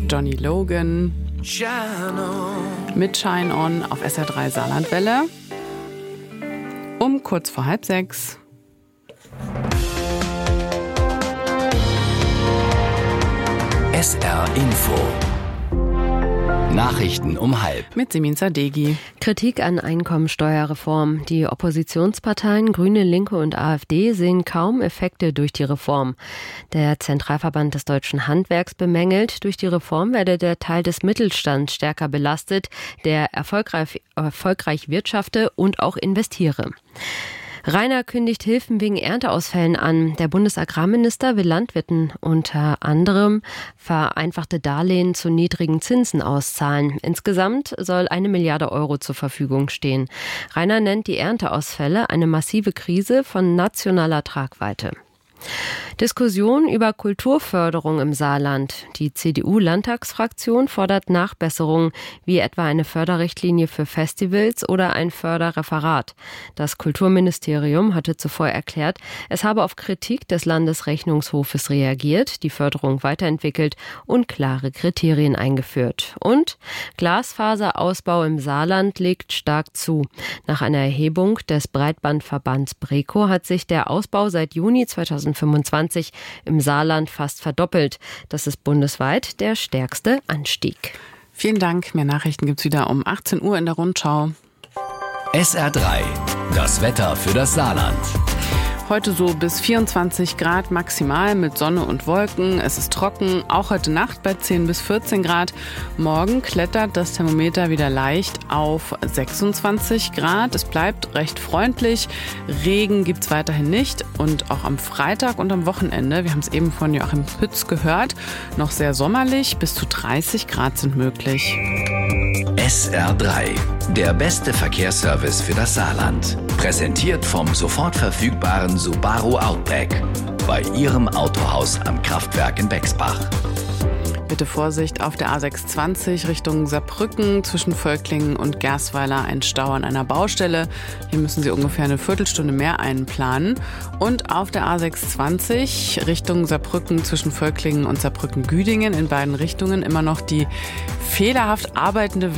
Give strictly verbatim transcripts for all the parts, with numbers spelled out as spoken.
Johnny Logan mit Shine On auf S R drei Saarlandwelle um kurz vor halb sechs. S R Info. Nachrichten um halb. Mit Simin Sadeghi. Kritik an Einkommensteuerreform. Die Oppositionsparteien Grüne, Linke und AfD sehen kaum Effekte durch die Reform. Der Zentralverband des deutschen Handwerks bemängelt, durch die Reform werde der Teil des Mittelstands stärker belastet, der erfolgreich, erfolgreich wirtschafte und auch investiere. Rainer kündigt Hilfen wegen Ernteausfällen an. Der Bundesagrarminister will Landwirten unter anderem vereinfachte Darlehen zu niedrigen Zinsen auszahlen. Insgesamt soll eine Milliarde Euro zur Verfügung stehen. Rainer nennt die Ernteausfälle eine massive Krise von nationaler Tragweite. Diskussion über Kulturförderung im Saarland. Die C D U-Landtagsfraktion fordert Nachbesserungen, wie etwa eine Förderrichtlinie für Festivals oder ein Förderreferat. Das Kulturministerium hatte zuvor erklärt, es habe auf Kritik des Landesrechnungshofes reagiert, die Förderung weiterentwickelt und klare Kriterien eingeführt. Und Glasfaserausbau im Saarland legt stark zu. Nach einer Erhebung des Breitbandverbands BREKO hat sich der Ausbau seit Juni zweitausendfünfundzwanzig im Saarland fast verdoppelt. Das ist bundesweit der stärkste Anstieg. Vielen Dank. Mehr Nachrichten gibt's wieder um achtzehn Uhr in der Rundschau. S R drei. Das Wetter für das Saarland. Heute so bis vierundzwanzig Grad maximal mit Sonne und Wolken. Es ist trocken, auch heute Nacht bei zehn bis vierzehn Grad. Morgen klettert das Thermometer wieder leicht auf sechsundzwanzig Grad. Es bleibt recht freundlich. Regen gibt's weiterhin nicht. Und auch am Freitag und am Wochenende, wir haben es eben von Joachim Pütz gehört, noch sehr sommerlich. Bis zu dreißig Grad sind möglich. S R drei. Der beste Verkehrsservice für das Saarland. Präsentiert vom sofort verfügbaren Subaru Outback. Bei Ihrem Autohaus am Kraftwerk in Bexbach. Bitte Vorsicht auf der A sechshundertzwanzig Richtung Saarbrücken, zwischen Völklingen und Gersweiler ein Stau an einer Baustelle. Hier müssen Sie ungefähr eine Viertelstunde mehr einplanen. Und auf der A sechshundertzwanzig Richtung Saarbrücken, zwischen Völklingen und Saarbrücken-Güdingen in beiden Richtungen immer noch die fehlerhaft arbeitende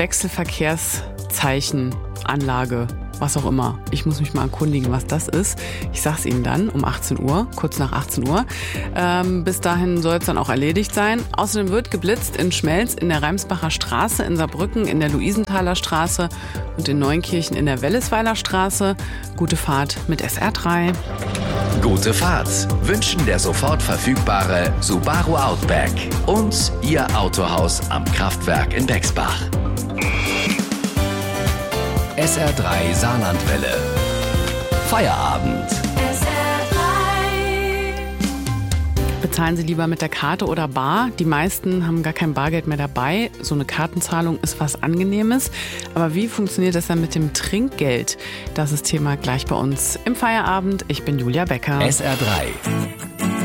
Wechselverkehrszeichen-Anlage. Was auch immer. Ich muss mich mal erkundigen, was das ist. Ich sag's Ihnen dann um achtzehn Uhr, kurz nach achtzehn Uhr. Ähm, bis dahin soll es dann auch erledigt sein. Außerdem wird geblitzt in Schmelz, in der Reimsbacher Straße, in Saarbrücken, in der Luisenthaler Straße und in Neunkirchen in der Wellesweiler Straße. Gute Fahrt mit S R drei. Gute Fahrt wünschen der sofort verfügbare Subaru Outback und Ihr Autohaus am Kraftwerk in Bexbach. S R drei Saarlandwelle. Feierabend. S R drei. Bezahlen Sie lieber mit der Karte oder bar? Die meisten haben gar kein Bargeld mehr dabei. So eine Kartenzahlung ist was Angenehmes. Aber wie funktioniert das dann mit dem Trinkgeld? Das ist Thema gleich bei uns im Feierabend. Ich bin Julia Becker. S R drei.